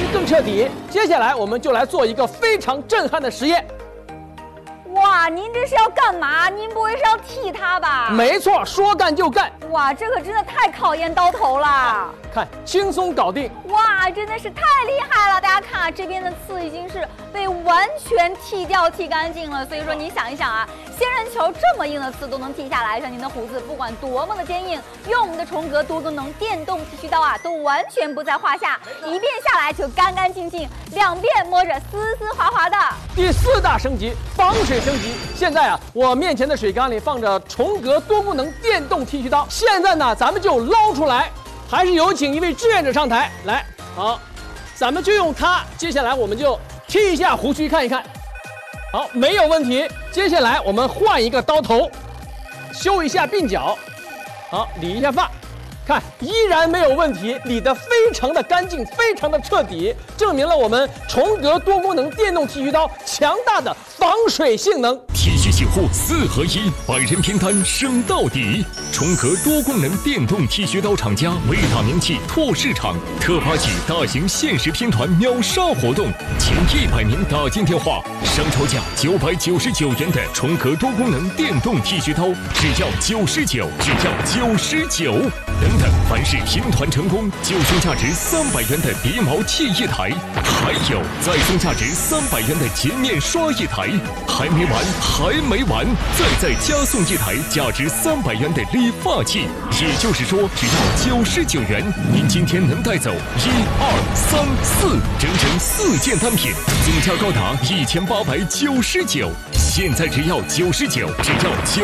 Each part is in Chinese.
更彻底。接下来我们就来做一个非常震撼的实验。 哇，您这是要干嘛？您不会是要剃它吧？ 没错，说干就干。 哇，这可真的太考验刀头了。 看，轻松搞定。 哇，真的是太厉害了！大家看啊，这边的刺已经是被完全剃干净了。所以说，你想一想啊，仙人球这么硬的刺都能剃下来，像您的胡子不管多么的坚硬，用我们的重格多功能电动剃须刀啊，都完全不在话下，一遍下来就干干净净，两遍摸着丝丝滑滑的。 第4大升级，防水升级。现在啊，我面前的水缸里放着重格多功能电动剃须刀，现在呢，咱们就捞出来。还是有请一位志愿者上台来。好，咱们就用它。接下来我们就剃一下胡须，看一看。好，没有问题。接下来我们换一个刀头，修一下鬓角。好，理一下发。看，依然没有问题，理得非常的干净，非常的彻底，证明了我们重格多功能电动剃须刀强大的防水性能。 剃须洗护4合1，百人拼单升到底。重格多功能电动剃须刀厂家伟大名气拓市场特发起大型限时拼团秒杀活动，前100名打进电话，上超价999元的重格多功能电动剃须刀，只要99，只要99。等，凡是拼团成功，就送价值300元的鼻毛剃一台，还有再送价值300元的洁面刷一台，还没完，再加送一台价值300元的理发器。也就是说，只要99元，您今天能带走1、2、3、4，整整4件单品，总价高达1899。现在只要99，只要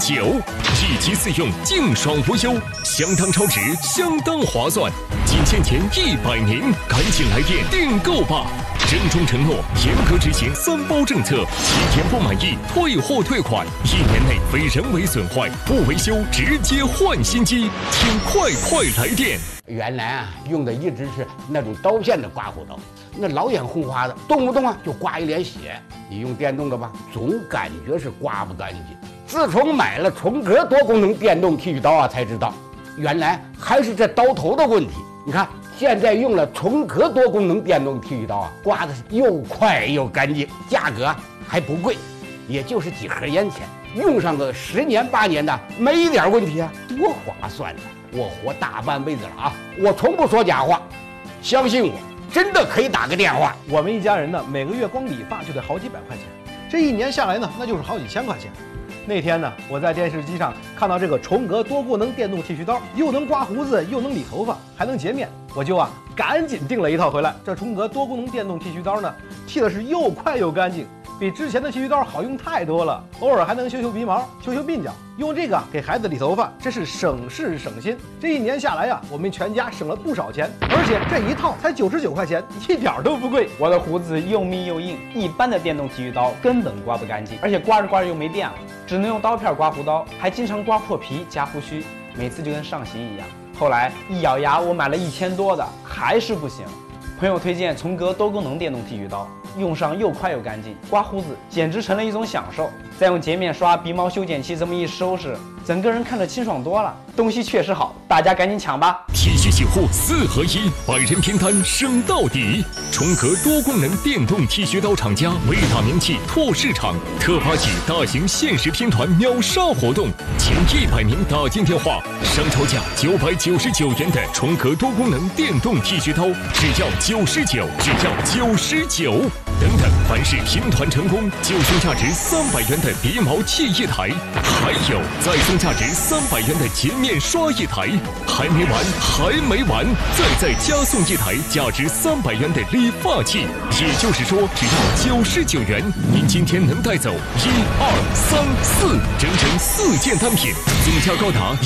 99，1机4用，净爽无忧，相当超值，相当划算。仅限前100名，赶紧来电订购吧！郑重承诺，严格执行3包政策，7天不满意退货退款，1年内非人为损坏不维修直接换新机，请快来电！ 原来啊，用的一直是那种刀片的刮胡刀，那老眼红花的，动不动啊就刮一脸血。你用电动的吧，总感觉是刮不干净。自从买了重格多功能电动剃须刀啊，才知道原来还是这刀头的问题。你看，现在用了重格多功能电动剃须刀啊，刮的是又快又干净，价格还不贵，也就是几盒烟钱，用上个10年8年的没一点问题啊，多划算呢！我活大半辈子了啊，我从不说假话，相信我，真的可以打个电话。 我们一家人呢，每个月光理发就得好几百块钱，这1年下来呢，那就是好几千块钱。那天呢，我在电视机上看到这个重格多功能电动剃须刀，又能刮胡子，又能理头发，还能洁面，我就赶紧订了一套回来。这重格多功能电动剃须刀呢，剃的是又快又干净，比之前的剃须刀好用太多了。偶尔还能修鼻毛，修鬓角，用这个给孩子理头发，真是省事省心。这1年下来呀，我们全家省了不少钱，而且这一套才99块钱，一点都不贵。 我的胡子又密又硬，一般的电动剃须刀根本刮不干净，而且刮着又没电了，只能用刀片刮胡刀，还经常刮破皮夹胡须，每次就跟上刑一样。后来一咬牙，我买了1000多的，还是不行。朋友推荐重格多功能电动剃须刀，用上又快又干净，刮胡子简直成了一种享受。再用洁面刷、鼻毛修剪器这么一收拾，整个人看着清爽多了。东西确实好，大家赶紧抢吧！ 剃须洗护4合1，百人拼单升到底。重格多功能电动剃须刀厂家伟大名气拓市场特发起大型限时拼团秒杀活动，前100名打进电话，上超价999元的重格多功能电动剃须刀，只要99，只要99。等，凡是拼团成功，就送价值300元的鼻毛剃一台，还有再送价值300元的洁面刷一台，还没完，再加送一台价值300元的理发器。也就是说，只要99元，您今天能带走1、2、3、4，整整4件单品，总价高达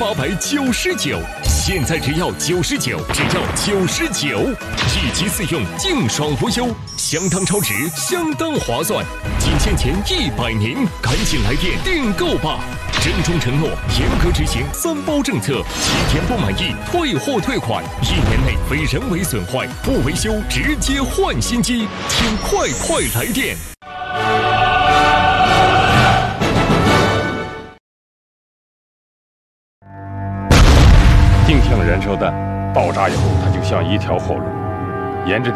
1899。现在只要99，只要99，1机4用，净爽无忧，相当超值，相当划算。仅限前100名，赶紧来电订购吧！郑重承诺，严格执行3包政策，7天不满意退货退款，1年内非人为损坏不维修直接换新机，请快来电！ 定向燃烧弹爆炸以后，它就像一条火龙，沿着